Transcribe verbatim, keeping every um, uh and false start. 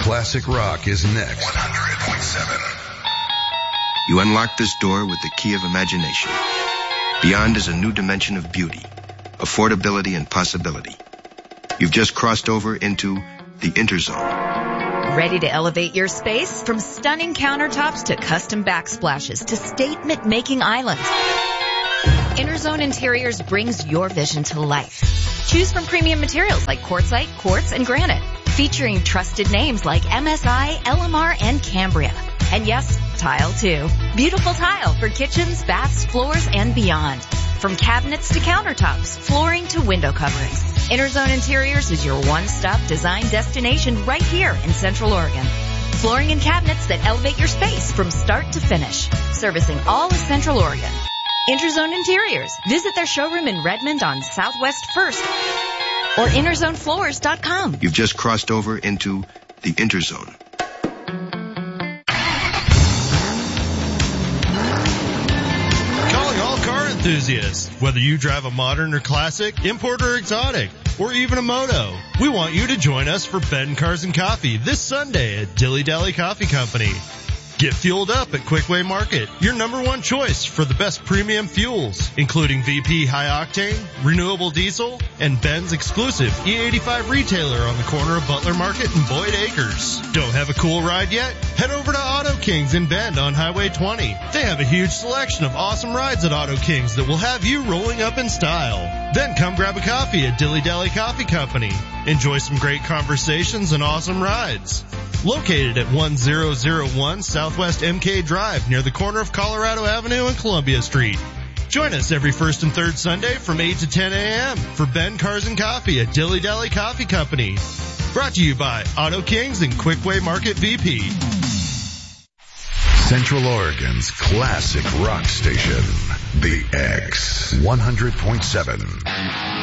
Classic Rock is next. one hundred point seven. You unlock this door with the key of imagination. Beyond is a new dimension of beauty, affordability, and possibility. You've just crossed over into the Interzone. Ready to elevate your space? From stunning countertops to custom backsplashes to statement-making islands, Interzone Interiors brings your vision to life. Choose from premium materials like quartzite, quartz, and granite, featuring trusted names like M S I, L M R, and Cambria. And yes, tile too. Beautiful tile for kitchens, baths, floors, and beyond. From cabinets to countertops, flooring to window coverings, Interzone Interiors is your one-stop design destination right here in Central Oregon. Flooring and cabinets that elevate your space from start to finish. Servicing all of Central Oregon. Interzone Interiors. Visit their showroom in Redmond on Southwest First or interzone floors dot com. You've just crossed over into the Interzone. Calling all car enthusiasts. Whether you drive a modern or classic, import or exotic, or even a moto, we want you to join us for Ben Cars and Coffee this Sunday at Dilly Dally Coffee Company. Get fueled up at Quickway Market, your number one choice for the best premium fuels, including V P High Octane, Renewable Diesel, and Ben's exclusive E eighty-five retailer on the corner of Butler Market and Boyd Acres. Don't have a cool ride yet? Head over to Auto Kings in Bend on Highway twenty. They have a huge selection of awesome rides at Auto Kings that will have you rolling up in style. Then come grab a coffee at Dilly Dally Coffee Company. Enjoy some great conversations and awesome rides. Located at one thousand one Southwest M K Drive near the corner of Colorado Avenue and Columbia Street. Join us every first and third Sunday from eight to ten a.m. for Ben Cars and Coffee at Dilly Dally Coffee Company. Brought to you by Auto Kings and Quickway Market V P. Central Oregon's classic rock station, The X, one hundred point seven.